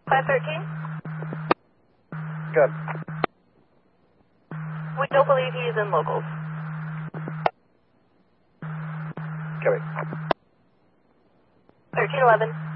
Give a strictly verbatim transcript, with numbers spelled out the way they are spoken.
five thirteen? Good. We don't believe he is in locals. Kelly. thirteen eleven.